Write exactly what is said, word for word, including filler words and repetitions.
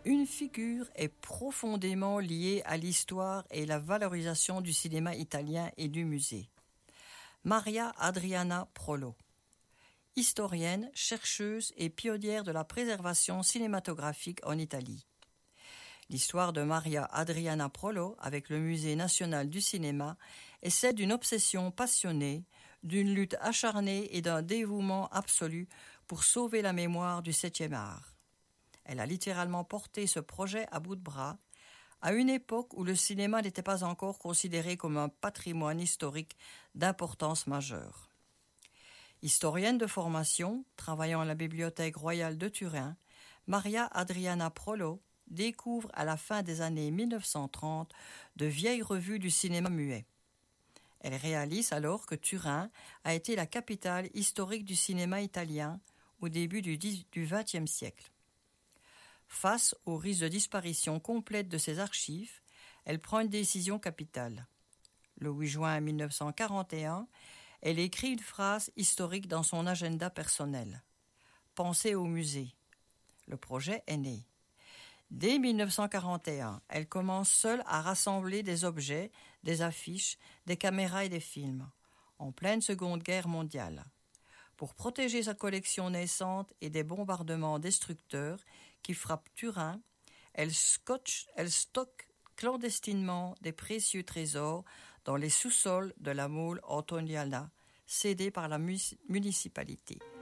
Une figure est profondément liée à l'histoire et la valorisation du cinéma italien et du musée. Maria Adriana Prolo. Historienne, chercheuse et pionnière de la préservation cinématographique en Italie. L'histoire de Maria Adriana Prolo avec le Musée national du cinéma est celle d'une obsession passionnée, d'une lutte acharnée et d'un dévouement absolu pour sauver la mémoire du septième art. Elle a littéralement porté ce projet à bout de bras, à une époque où le cinéma n'était pas encore considéré comme un patrimoine historique d'importance majeure. Historienne de formation, travaillant à la Bibliothèque royale de Turin, Maria Adriana Prolo découvre à la fin des années mille neuf cent trente de vieilles revues du cinéma muet. Elle réalise alors que Turin a été la capitale historique du cinéma italien au début du vingtième siècle. Face au risque de disparition complète de ses archives, elle prend une décision capitale. Le huit juin mille neuf cent quarante et un, elle écrit une phrase historique dans son agenda personnel. « Pensez au musée ». Le projet est né. Dès mille neuf cent quarante et un, elle commence seule à rassembler des objets, des affiches, des caméras et des films, en pleine Seconde Guerre mondiale. Pour protéger sa collection naissante et des bombardements destructeurs qui frappent Turin, elle, scotche, elle stocke clandestinement des précieux trésors dans les sous-sols de la mole Antoniana, cédée par la municipalité.